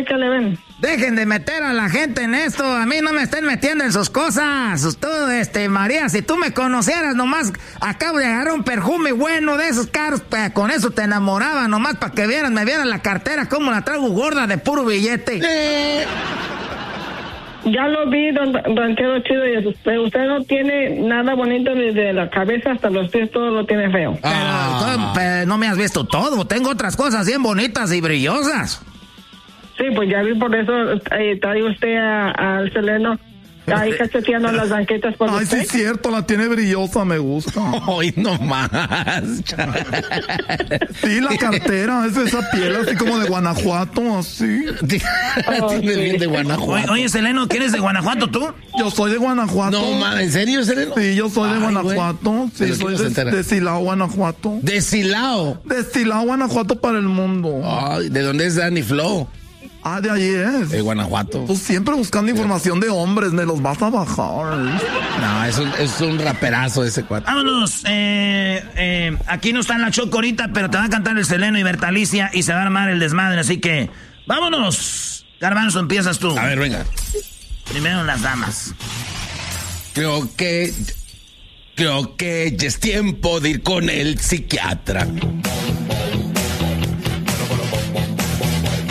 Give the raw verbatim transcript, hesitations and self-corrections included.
y qué le ven. Dejen de meter a la gente en esto. A mí no me estén metiendo en sus cosas. Tú, este, María, si tú me conocieras, nomás acabo de agarrar un perfume bueno de esos caros. Pues, con eso te enamoraba, nomás para que vieran, me vieran la cartera, como la traigo gorda de puro billete. Eh. Ya lo vi, don Ranchero Chido, y usted, usted no tiene nada bonito desde la cabeza hasta los pies, todo lo tiene feo. Ah. Pero, todo, pero no me has visto todo. Tengo otras cosas bien bonitas y brillosas. Sí, pues ya vi, por eso eh, trae usted al Seleno ahí cacheteando las banquetas por Ay, usted. sí es cierto, la tiene brillosa, me gusta. Ay, no más. Sí, la cartera, es esa piel así como de Guanajuato, así. Oh, tienes bien de Guanajuato. Oye, oye, Seleno, ¿quién eres de Guanajuato tú? Yo soy de Guanajuato. No, ma, ¿en serio, Seleno? Sí, yo soy de Ay, Guanajuato. Güey. Sí, soy de, de Silao, Guanajuato. ¿De Silao? De Silao, Guanajuato para el mundo. Ay, ¿de dónde es Danny Flow? Ah, de ahí es. De Guanajuato. Tú siempre buscando información de hombres, me los vas a bajar. No, es un, es un raperazo ese cuate. Vámonos, eh, eh, aquí no está en la Choco ahorita, pero te van a cantar el Seleno y Bertalicia y se va a armar el desmadre, así que vámonos. Garbanzo, empiezas tú. A ver, venga. Primero las damas. Creo que, creo que ya es tiempo de ir con el psiquiatra.